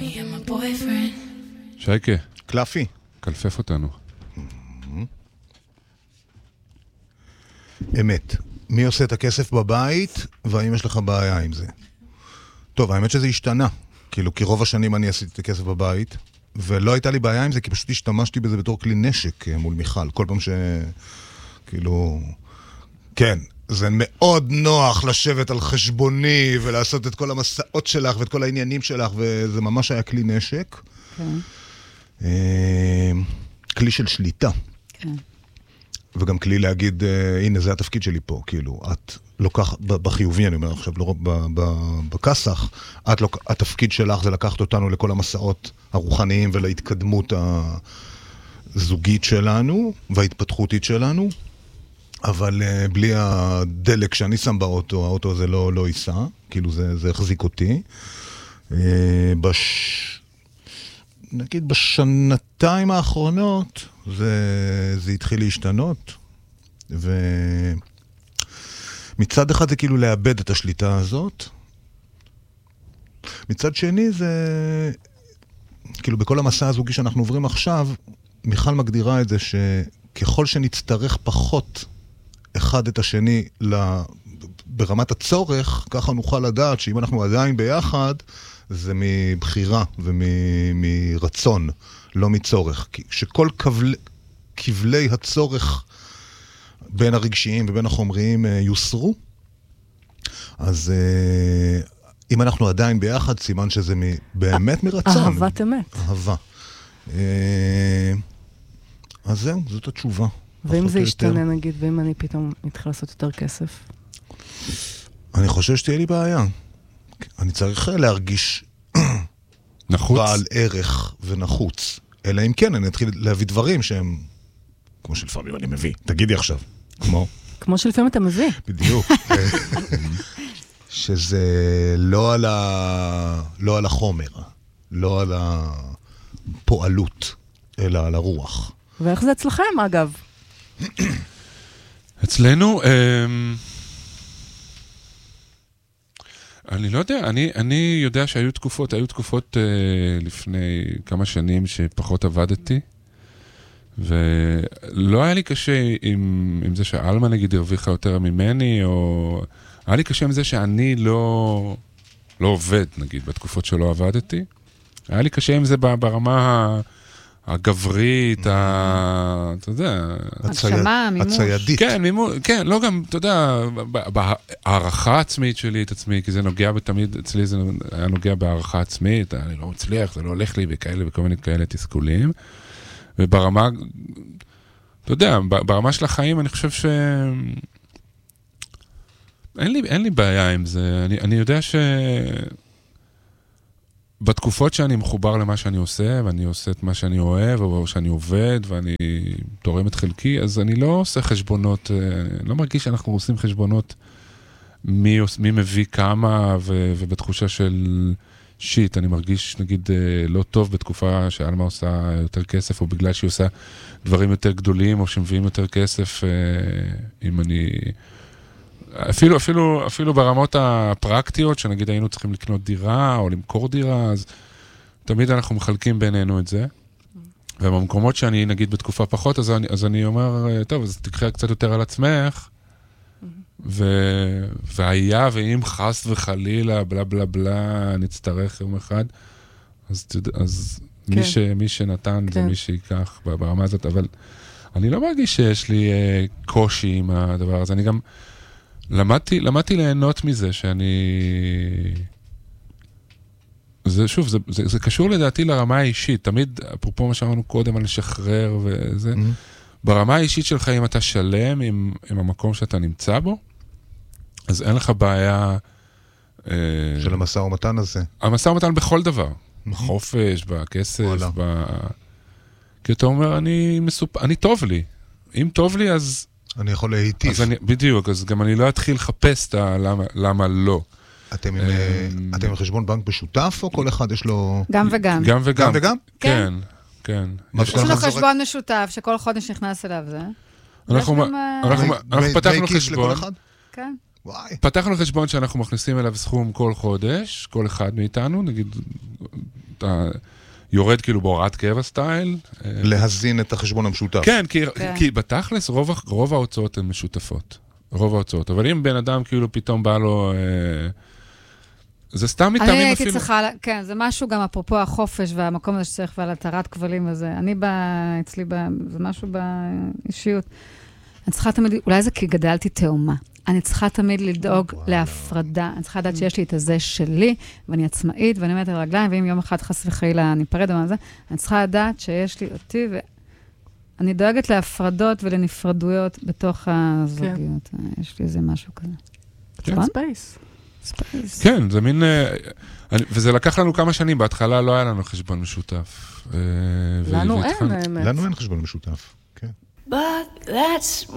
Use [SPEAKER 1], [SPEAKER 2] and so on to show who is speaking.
[SPEAKER 1] שייקה.
[SPEAKER 2] קלפי.
[SPEAKER 1] כלפף אותנו.
[SPEAKER 2] אמת. מי עושה את הכסף בבית, והאם יש לך בעיה עם זה? טוב, האמת שזה השתנה. כאילו, כי רוב השנים אני עשיתי את הכסף בבית, ולא הייתה לי בעיה עם זה, כי פשוט השתמשתי בזה בתור כלי נשק מול מיכל. כל פעם כאילו... כן, זה מאוד נוח לשבת על חשבוני, ולעשות את כל המסעות שלך, ואת כל העניינים שלך, וזה ממש היה כלי נשק. כן. כלי של שליטה. כן. וגם כלי להגיד, הנה, זה התפקיד שלי פה, כאילו, את לוקחת, בחיובי, אני אומר עכשיו, לא בכסח, התפקיד שלך זה לקחת אותנו לכל המסעות הרוחניים ולהתקדמות הזוגית שלנו, וההתפתחותית שלנו, אבל בלי הדלק שאני שם באוטו, האוטו הזה לא ייסע, כאילו זה החזיק אותי. נגיד בשנתיים האחרונות, זה התחיל להשתנות, ומצד אחד זה כאילו לאבד את השליטה הזאת, מצד שני זה, כאילו בכל המסע הזוגי שאנחנו עוברים עכשיו, מיכל מגדירה את זה שככל שנצטרך פחות אחד את השני ברמת הצורך, ככה נוכל לדעת שאם אנחנו עדיין ביחד, זה מבחירה ומרצון, לא מצורך. שכל כבלי הצורך בין הרגשיים ובין החומריים יוסרו, אז אם אנחנו עדיין ביחד, סימן שזה באמת מרצון.
[SPEAKER 3] אהבת אמת.
[SPEAKER 2] אהבה. אז זהו, זאת התשובה.
[SPEAKER 3] ואם זה ישתנה נגיד, ואם אני פתאום מתחיל לעשות יותר כסף?
[SPEAKER 2] אני חושב שתהיה לי בעיה. אני צריך להרגיש
[SPEAKER 1] נחוץ.
[SPEAKER 2] בעל ערך ונחוץ. אלא אם כן, אני אתחיל להביא דברים שהם, כמו שלפעמים אני מביא. תגידי עכשיו.
[SPEAKER 3] כמו שלפעמים אתה מביא.
[SPEAKER 2] בדיוק. שזה לא על החומר, לא על הפועלות, אלא על הרוח.
[SPEAKER 3] ואיך זה אצלכם, אגב?
[SPEAKER 1] אצלנו, אני לא יודע, אני יודע שהיו תקופות לפני כמה שנים שפחות עבדתי, ולא היה לי קשה עם זה שאלמה נגיד הרוויחה יותר ממני, או היה לי קשה עם זה שאני לא עובד נגיד בתקופות שלא עבדתי, היה לי קשה עם זה ברמה הגברית, אתה יודע,
[SPEAKER 4] הגשמה, מימוש.
[SPEAKER 2] הציידית.
[SPEAKER 1] כן, מימוש, כן, לא גם, אתה יודע, בהערכה עצמית שלי את עצמי, כי זה נוגע בתמיד, אצלי זה היה נוגע בהערכה עצמית, אני לא מצליח, זה לא הולך לי וכאלה, וכל מיני כאלה תסכולים, וברמה, אתה יודע, ברמה של החיים אני חושב אין לי בעיה עם זה, אני יודע בתקופות שאני מחובר למה שאני עושה, ואני עושה את מה שאני אוהב, או שאני עובד, ואני תורם את חלקי, אז אני לא עושה חשבונות, לא מרגיש שאנחנו עושים חשבונות מי מביא כמה, ובתחושה של שיט, אני מרגיש נגיד לא טוב בתקופה שאלמה עושה יותר כסף, או בגלל שהיא עושה דברים יותר גדולים, או שמביאים יותר כסף, אם אני... אפילו ברמות הפרקטיות, שנגיד היינו צריכים לקנות דירה או למכור דירה, אז תמיד אנחנו מחלקים בינינו את זה. ובמקומות שאני נגיד בתקופה פחות, אז אני אומר, טוב, אז תקחי קצת יותר על עצמך, והיה ואם חס וחלילה, בלה בלה בלה, נצטרך יום אחד, אז מי שנתן זה מי שיקח ברמה הזאת, אבל אני לא מרגיש שיש לי קושי עם הדבר הזה, אני גם... למדתי ליהנות מזה שאני... זה שוב, זה קשור לדעתי לרמה האישית. תמיד, אפרופו מה שאמרנו קודם על לשחרר וזה, ברמה האישית שלך, אם אתה שלם עם המקום שאתה נמצא בו, אז אין לך בעיה...
[SPEAKER 2] של המשא ומתן הזה.
[SPEAKER 1] המשא ומתן בכל דבר. בחופש, בכסף, כי אתה אומר, אני טוב לי. אם טוב לי, אז...
[SPEAKER 2] אני יכול להיטיף.
[SPEAKER 1] בדיוק, אז גם אני לא אתחיל לחפש למה לא.
[SPEAKER 2] אתם עם חשבון בנק משותף, או כל אחד יש לו...
[SPEAKER 4] גם וגם.
[SPEAKER 1] גם וגם?
[SPEAKER 4] כן.
[SPEAKER 1] כן.
[SPEAKER 4] יש לנו חשבון משותף, שכל חודש נכנס אליו זה.
[SPEAKER 1] אנחנו פתחנו חשבון.
[SPEAKER 4] כן.
[SPEAKER 2] וואי.
[SPEAKER 1] פתחנו חשבון שאנחנו מכניסים אליו סכום כל חודש, כל אחד מאיתנו, נגיד, אתה יורד כאילו בהוראת קבע סטייל.
[SPEAKER 2] להזין את החשבון המשותף.
[SPEAKER 1] כן, כי בתכלס רוב ההוצאות הן משותפות. רוב ההוצאות. אבל אם בן אדם כאילו פתאום בא לו... זה סתם מתאמים אפילו.
[SPEAKER 4] אני הייתי צריכה, כן, זה משהו גם אפרופו החופש והמקום הזה שצריך ועל התרת כבלים וזה. אני אצלי, זה משהו באישיות. אני צריכה תמיד, אולי זה כי גדלתי תאומה. אני צריכה תמיד לדאוג להפרדה. אני צריכה לדעת שיש לי את הזה שלי, ואני עצמאית, ואני עומדת על הרגליים, ואם יום אחד חס וחלילה אני אפרד או מה זה, אני צריכה לדעת שיש לי אותי, ואני דואגת להפרדות ולנפרדויות בתוך הזוגיות. יש לי איזה משהו כזה.
[SPEAKER 3] ספייס.
[SPEAKER 1] כן, זה מין... וזה לקח לנו כמה שנים, בהתחלה לא היה לנו חשבון משותף.
[SPEAKER 3] לנו אין, האמת.
[SPEAKER 2] לנו אין חשבון משותף, כן.
[SPEAKER 5] But that's